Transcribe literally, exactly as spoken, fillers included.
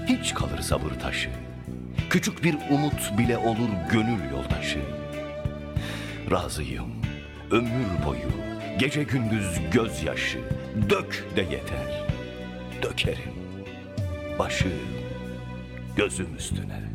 hiç kalır sabır taşı. Küçük bir umut bile olur gönül yoldaşı. Razıyım ömür boyu, gece gündüz gözyaşı. Dök de yeter, dökerim başım gözüm üstüne.